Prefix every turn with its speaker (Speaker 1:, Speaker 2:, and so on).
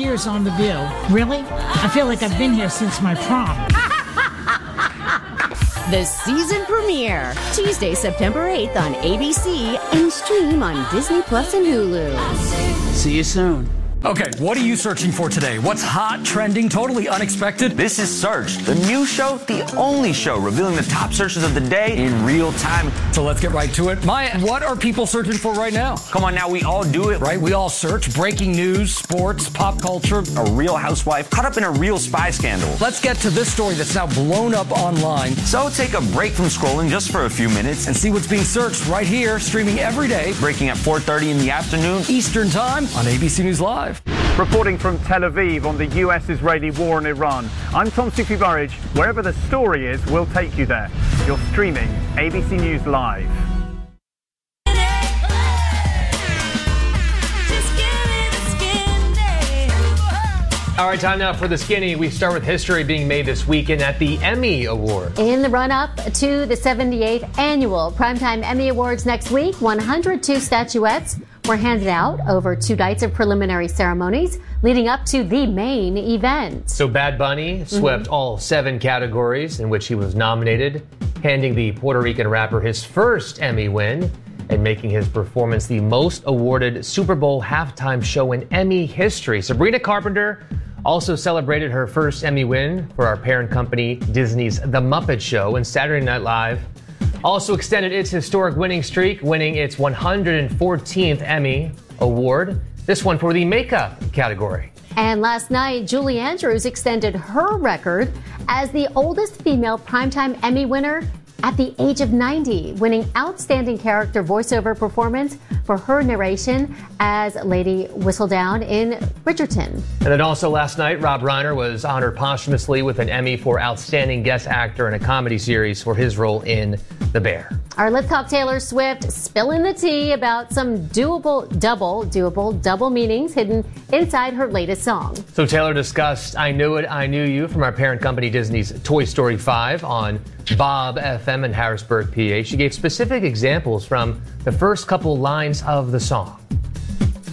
Speaker 1: years on The View. Really? I feel like I've been here since my prom.
Speaker 2: The season premiere, Tuesday, September 8th on ABC and stream on Disney Plus and Hulu.
Speaker 3: See you soon.
Speaker 4: Okay, what are you searching for today? What's hot, trending, totally unexpected?
Speaker 5: This is Searched, the new show, the only show revealing the top searches of the day in real time.
Speaker 4: So let's get right to it. Maya, what are people searching for right now?
Speaker 5: Come on now, we all do it.
Speaker 4: Right, we all search breaking news, sports, pop culture.
Speaker 5: A real housewife caught up in a real spy scandal.
Speaker 4: Let's get to this story that's now blown up online.
Speaker 5: So take a break from scrolling just for a few minutes
Speaker 4: And see what's being searched right here, streaming every day,
Speaker 5: breaking at 4:30 in the afternoon.
Speaker 4: Eastern Time on ABC News Live.
Speaker 6: Reporting from Tel Aviv on the US-Israeli war in Iran, I'm Tom Sufi Burridge. Wherever the story is, we'll take you there. You're streaming ABC News Live.
Speaker 7: All right, time now for the skinny. We start with history being made this weekend at the Emmy Awards.
Speaker 8: In the run-up to the 78th annual Primetime Emmy Awards next week, 102 statuettes were handed out over 2 nights of preliminary ceremonies leading up to the main event.
Speaker 7: So Bad Bunny swept all 7 categories in which he was nominated, handing the Puerto Rican rapper his first Emmy win and making his performance the most awarded Super Bowl halftime show in Emmy history. Sabrina Carpenter also celebrated her first Emmy win for our parent company, Disney's The Muppet Show, and Saturday Night Live also extended its historic winning streak, winning its 114th Emmy Award, this one for the makeup category.
Speaker 8: And last night, Julie Andrews extended her record as the oldest female Primetime Emmy winner at the age of 90, winning Outstanding Character Voiceover Performance for her narration as Lady Whistledown in Bridgerton.
Speaker 7: And then also last night, Rob Reiner was honored posthumously with an Emmy for Outstanding Guest Actor in a Comedy Series for his role in The Bear.
Speaker 8: All right, let's talk Taylor Swift spilling the tea about some doable double meanings hidden inside her latest song.
Speaker 7: So Taylor discussed I Knew It, I Knew You from our parent company Disney's Toy Story 5 on Bob FM in Harrisburg, PA. She gave specific examples from the first couple lines of the song.